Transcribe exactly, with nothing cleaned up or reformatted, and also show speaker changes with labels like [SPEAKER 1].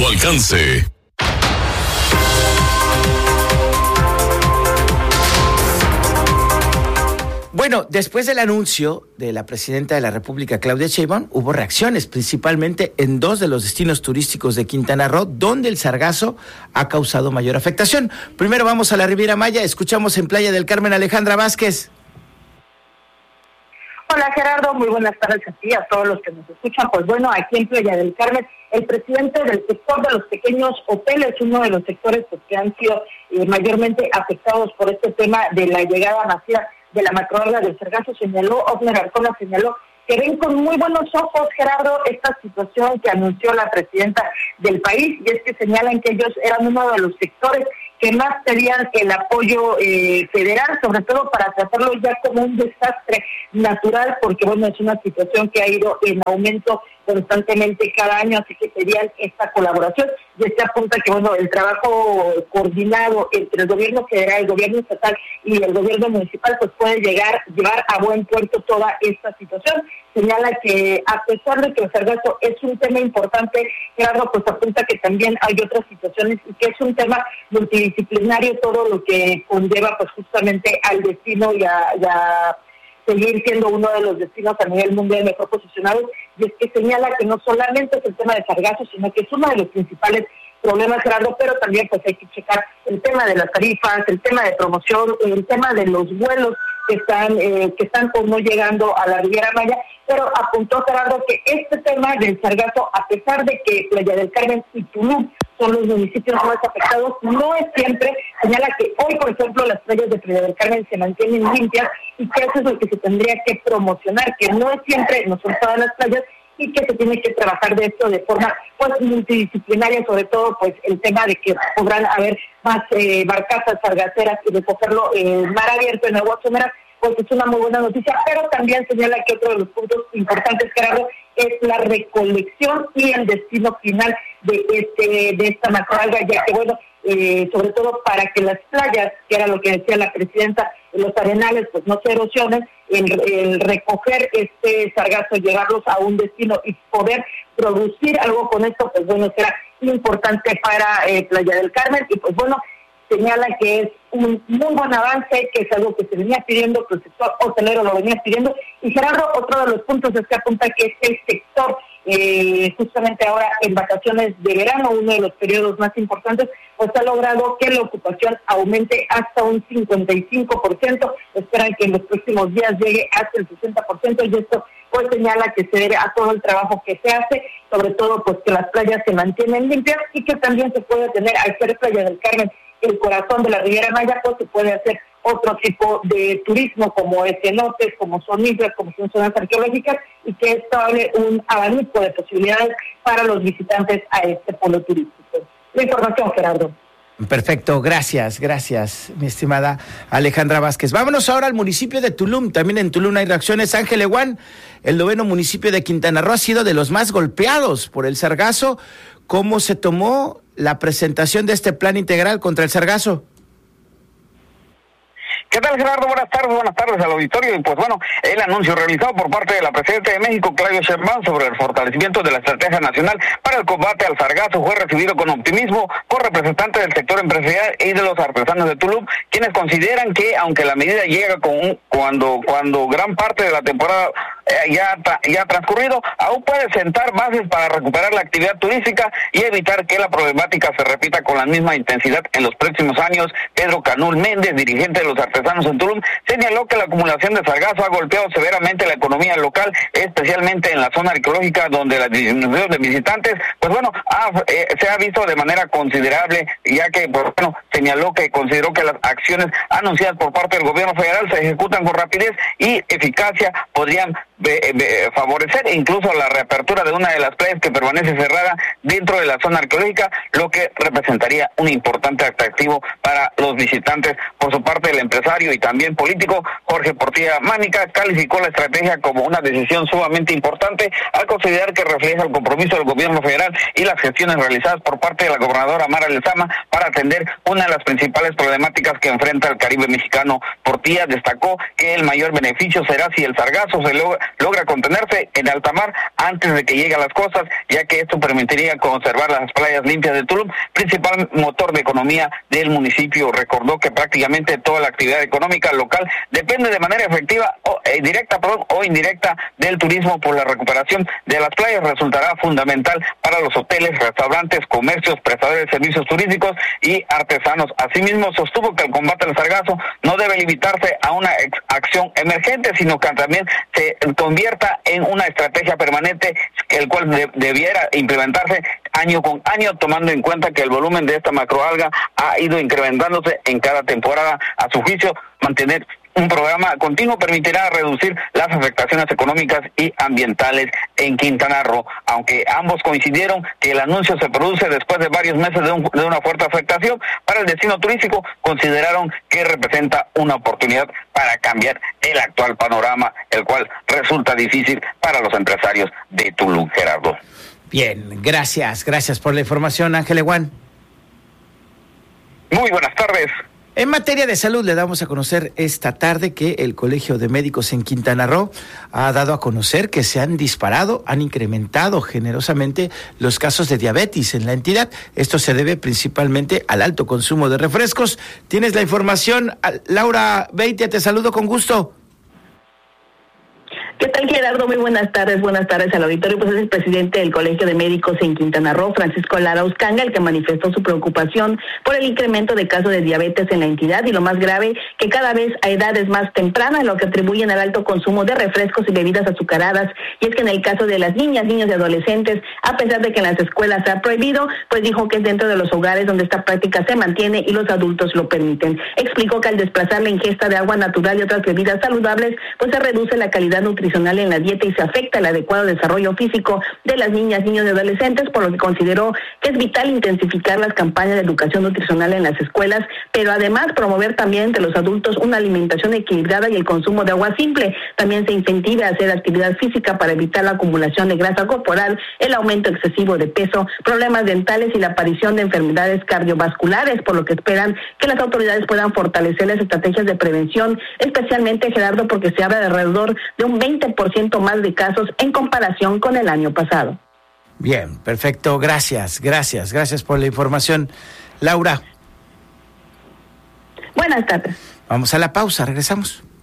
[SPEAKER 1] tu alcance.
[SPEAKER 2] Bueno, después del anuncio de la presidenta de la República, Claudia Sheinbaum, hubo reacciones, principalmente en dos de los destinos turísticos de Quintana Roo, donde el sargazo ha causado mayor afectación. Primero vamos a la Riviera Maya, escuchamos en Playa del Carmen a Alejandra Vázquez.
[SPEAKER 3] Hola Gerardo, muy buenas tardes a ti, a todos los que nos escuchan. Pues bueno, aquí en Playa del Carmen, el presidente del sector de los pequeños hoteles, uno de los sectores pues, que han sido eh, mayormente afectados por este tema de la llegada masiva de la macroalga del sargazo, señaló, Osmer Arcona señaló que ven con muy buenos ojos, Gerardo, esta situación que anunció la presidenta del país, y es que señalan que ellos eran uno de los sectores que más pedían el apoyo eh, federal, sobre todo para tratarlo ya como un desastre natural, porque bueno, es una situación que ha ido en aumento constantemente cada año, así que pedían esta colaboración, y este apunta que bueno, el trabajo coordinado entre el gobierno federal, el gobierno estatal y el gobierno municipal pues puede llegar, llevar a buen puerto toda esta situación. Señala que a pesar de que el sargazo es un tema importante, Gerardo, pues apunta que también hay otras situaciones y que es un tema multidisciplinario, todo lo que conlleva pues justamente al destino y a, y a seguir siendo uno de los destinos a nivel mundial mejor posicionados, y es que señala que no solamente es el tema de sargazo, sino que es uno de los principales problemas, Gerardo, pero también pues hay que checar el tema de las tarifas, el tema de promoción, el tema de los vuelos que están eh, que están o no llegando a la Riviera Maya, pero apuntó Gerardo que este tema del sargazo, a pesar de que Playa del Carmen y Tulum son los municipios más afectados, no es siempre, señala que hoy, por ejemplo, las playas de Playa del Carmen se mantienen limpias y que eso es lo que se tendría que promocionar, que no es siempre, no son todas las playas, y que se tiene que trabajar de esto de forma pues multidisciplinaria, sobre todo pues el tema de que podrán haber más eh, barcazas sargaceras y recogerlo en mar abierto en aguas someras, pues es una muy buena noticia, pero también señala que otro de los puntos importantes, Gerardo, es la recolección y el destino final de este de esta macroalga, ya que bueno, eh, sobre todo para que las playas, que era lo que decía la presidenta, los arenales pues no se erosionen, el, el recoger este sargazo, llevarlos a un destino y poder producir algo con esto, pues bueno, será importante para eh, Playa del Carmen, y pues bueno, señala que es un muy buen avance, que es algo que se venía pidiendo, que el sector hotelero lo venía pidiendo. Y Gerardo, otro de los puntos es que apunta que este sector, eh, justamente ahora en vacaciones de verano, uno de los periodos más importantes, pues ha logrado que la ocupación aumente hasta un cincuenta y cinco por ciento, esperan que en los próximos días llegue hasta el sesenta por ciento, y esto pues señala que se debe a todo el trabajo que se hace, sobre todo pues que las playas se mantienen limpias y que también se puede tener, al ser Playa del Carmen el corazón de la Riviera Maya, pues se puede hacer otro tipo de turismo, como es cenotes, como son islas, como son zonas arqueológicas, y que esto abre un abanico de posibilidades para los visitantes a este polo turístico. La información, Gerardo.
[SPEAKER 2] Perfecto, gracias, gracias, mi estimada Alejandra Vázquez. Vámonos ahora al municipio de Tulum. También en Tulum hay reacciones. Ángel Eguán, el noveno municipio de Quintana Roo, ha sido de los más golpeados por el sargazo. ¿Cómo se tomó la presentación de este plan integral contra el sargazo?
[SPEAKER 4] ¿Qué tal, Gerardo? Buenas tardes, buenas tardes al auditorio. Y pues bueno, el anuncio realizado por parte de la presidenta de México, Claudia Sheinbaum, sobre el fortalecimiento de la estrategia nacional para el combate al sargazo fue recibido con optimismo por representantes del sector empresarial y de los artesanos de Tulum, quienes consideran que aunque la medida llega con un, cuando cuando gran parte de la temporada eh, ya tra, ya ha transcurrido, aún puede sentar bases para recuperar la actividad turística y evitar que la problemática se repita con la misma intensidad en los próximos años. Pedro Canul Méndez, dirigente de los artesanos en Tulum, señaló que la acumulación de sargazo ha golpeado severamente la economía local, especialmente en la zona arqueológica, donde la disminución de visitantes, pues bueno, ha, eh, se ha visto de manera considerable, ya que, pues bueno, señaló que consideró que las acciones anunciadas por parte del gobierno federal se ejecutan con rapidez y eficacia, podrían be, be, favorecer incluso la reapertura de una de las playas que permanece cerrada dentro de la zona arqueológica, lo que representaría un importante atractivo para los visitantes. Por su parte, el empresario empresario y también político, Jorge Portilla Mánica, calificó la estrategia como una decisión sumamente importante al considerar que refleja el compromiso del gobierno federal y las gestiones realizadas por parte de la gobernadora Mara Lezama para atender una de las principales problemáticas que enfrenta el Caribe mexicano. Portilla destacó que el mayor beneficio será si el sargazo se logra, logra contenerse en alta mar antes de que llegue a las costas, ya que esto permitiría conservar las playas limpias de Tulum, principal motor de economía del municipio. Recordó que prácticamente toda la actividad económica local depende de manera efectiva o eh, directa perdón, o indirecta del turismo. Por la recuperación de las playas resultará fundamental para los hoteles, restaurantes, comercios, prestadores de servicios turísticos y artesanos. Asimismo, sostuvo que el combate al sargazo no debe limitarse a una ex- acción emergente, sino que también se convierta en una estrategia permanente, el cual de- debiera implementarse año con año, tomando en cuenta que el volumen de esta macroalga ha ido incrementándose en cada temporada. A su juicio, mantener un programa continuo permitirá reducir las afectaciones económicas y ambientales en Quintana Roo. Aunque ambos coincidieron que el anuncio se produce después de varios meses de, un, de una fuerte afectación para el destino turístico, consideraron que representa una oportunidad para cambiar el actual panorama, el cual resulta difícil para los empresarios de Tulum, Gerardo.
[SPEAKER 2] Bien, gracias, gracias por la información, Ángel Eguán.
[SPEAKER 4] Muy buenas tardes.
[SPEAKER 2] En materia de salud, le damos a conocer esta tarde que el Colegio de Médicos en Quintana Roo ha dado a conocer que se han disparado, han incrementado generosamente los casos de diabetes en la entidad. Esto se debe principalmente al alto consumo de refrescos. ¿Tienes la información? Laura Beitia, te saludo con gusto.
[SPEAKER 1] ¿Qué tal, Gerardo? Muy buenas tardes, buenas tardes al auditorio. Pues es el presidente del Colegio de Médicos en Quintana Roo, Francisco Lara Uscanga, el que manifestó su preocupación por el incremento de casos de diabetes en la entidad y lo más grave, que cada vez a edades más tempranas, lo que atribuyen al alto consumo de refrescos y bebidas azucaradas. Y es que en el caso de las niñas, niños y adolescentes, a pesar de que en las escuelas se ha prohibido, pues dijo que es dentro de los hogares donde esta práctica se mantiene y los adultos lo permiten. Explicó que al desplazar la ingesta de agua natural y otras bebidas saludables, pues se reduce la calidad nutricional en la dieta y se afecta el adecuado desarrollo físico de las niñas, niños y adolescentes, por lo que consideró que es vital intensificar las campañas de educación nutricional en las escuelas, pero además promover también entre los adultos una alimentación equilibrada y el consumo de agua simple. También se incentiva a hacer actividad física para evitar la acumulación de grasa corporal, el aumento excesivo de peso, problemas dentales y la aparición de enfermedades cardiovasculares, por lo que esperan que las autoridades puedan fortalecer las estrategias de prevención, especialmente, Gerardo, porque se habla de alrededor de un veinte por ciento más de casos en comparación con el año pasado.
[SPEAKER 2] Bien, perfecto, gracias, gracias, gracias por la información. Laura.
[SPEAKER 1] Buenas tardes.
[SPEAKER 2] Vamos a la pausa, regresamos.